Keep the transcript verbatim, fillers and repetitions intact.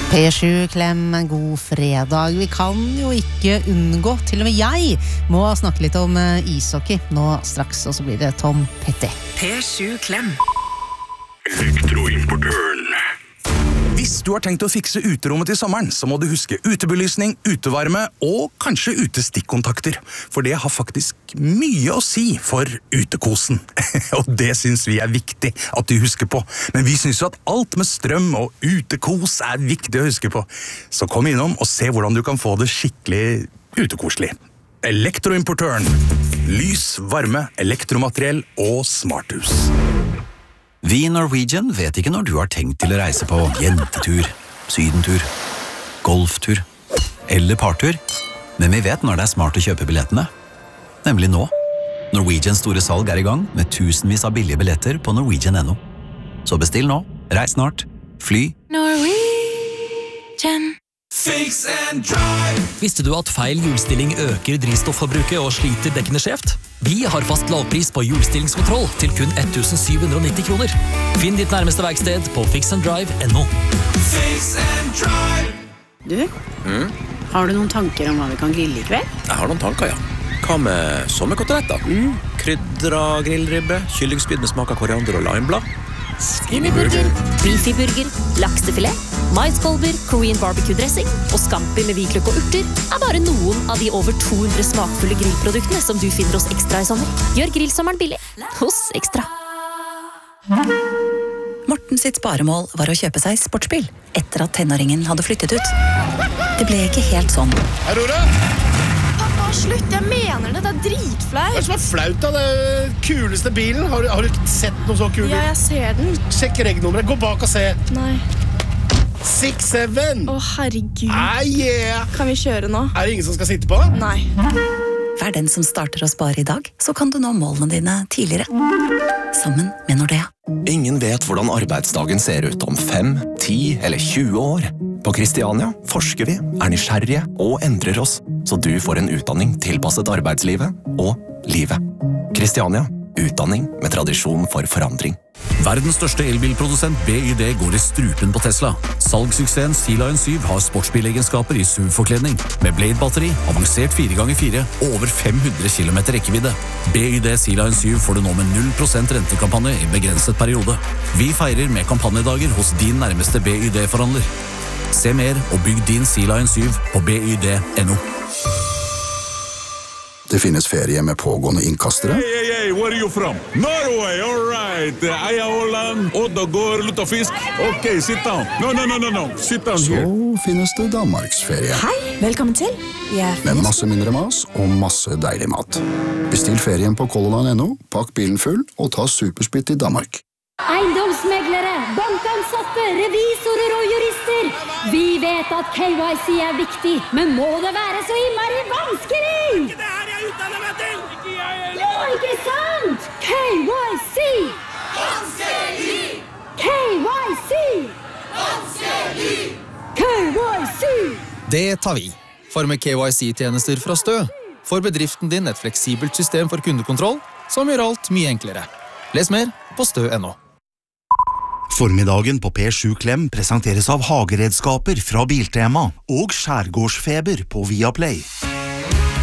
P sju Klem, en god fredag. Vi kan jo ikke unngå, til og med jeg må snakke litt om ishockey nå straks, og så blir det Tom Petty. P sju Klem. Elektroimportøren. Hvis du har tenkt å fikse uterommet til sommeren, så må du huske utebelysning, utevarme og kanskje utestikkontakter. For det har faktisk mye å si for utekosen. Og det synes vi er viktig at du husker på. Men vi synes jo at alt med strøm og utekos er viktig å huske på. Så kom innom og se hvordan du kan få det skikkelig utekoselig. Elektroimportøren. Lys, varme, elektromateriell og smarthus. Vi i Norwegian vet ikke når du har tenkt til å reise på jentetur, sydentur, golftur eller partur, men vi vet når det er smart å kjøpe billettene. Nemlig nå. Norwegians store salg er i gang med tusenvis av billige billetter på norwegian punktum no. Så bestill nå, reis snart, fly. Norwegian. Fix and drive. Visste du at feil hjulstilling øker drivstofforbruket og sliter dekkene skjevt? Vi har fast lavpris på hjulstillingskontroll til kun ett tusen syv hundre og nitti kroner. Finn ditt nærmeste verksted på fix and drive punktum no. Fix and drive. Du, Mm? har du noen tanker om hva vi kan grille i kveld? Jeg har noen tanker, ja. Hva med sommerkoteletter? Mm. Krydra grillribbe, kyllingspyd med smak av koriander og limeblad. Skinnyburger, beefyburger, laksefilet, maiskolber, Korean barbecue-dressing og scampi med hvitløk og urter er bare noen av de over to hundre smakfulle grillproduktene som du finner hos Ekstra i sommer. Gjør grillsommeren billig hos Ekstra. Morten sitt sparemål var å kjøpe seg sportsbil etter at tenåringen hadde flyttet ut. Det ble ikke helt sånn. Aurora! Pappa, slutt, jeg mener det, det er dritflaut. Hva er det som er flaut da? Det er kuleste bilen. Har, du- har du ikke sett noe så kul bil? Ja, jeg ser den. Sjekk regnummeret, gå bak og se. Nei. seks syv. Å, herregud. Ah, yeah. Kan vi kjøre nå? Er det ingen som skal sitte på? Nei. Vær den som starter å spare i dag, så kan du nå målene dine tidligere. Sammen med Nordea. Ingen vet hvordan arbeidsdagen ser ut om fem, ti eller tjue år. På Kristiania forsker vi, er nysgjerrige og endrer oss, så du får en utdanning tilpasset arbeidslivet og livet. Kristiania, utdanning med tradisjon for forandring. Verdens største elbilprodusent B Y D går i strupen på Tesla. Salgssuksessen Sea Lion syv har sportsbilegenskaper i S U V-forkledning, med Blade-batteri, avansert fire ganger fire og over fem hundre kilometer rekkevidde. B Y D Sea Lion syv får du nå med null prosent rentekampanje i begrenset periode. Vi feirer med kampanjedager hos din nærmeste B Y D-forhandler. Se mer og bygg din Sea Lion syv på b y d punktum no. Det finnes ferie med pågående innkastere. Hey, hey, hey, where are you from? Norway, all right. Eia Åland, Oddagård, lutefisk. Ok, sit down. No, no, no, no, no. Sit down Så here. finnes det Danmarksferie. Hei, velkommen til. Jeg Med masse mindre mas og masse deilig mat. Bestill ferien på color line punktum no, pakk bilen full og ta supersplitt i Danmark. Eiendomsmeglere, bankansatte, revisorer og jurister. Vi vet at K Y C er viktig, men må det være så innmari vanskelig? Det her jeg utdanner meg til! Ikke jeg heller! Jo, ikke sant? K Y C! Vanskelig! K Y C! Vanskelig! K Y C! Det tar vi. For med K Y C-tjenester fra Stø får bedriften din et fleksibelt system for kundekontroll som gjør alt mye enklere. Les mer på stø punktum no. Formiddagen på P sju Klem presenteres av hageredskaper fra Biltema og skjærgårdsfeber på Viaplay.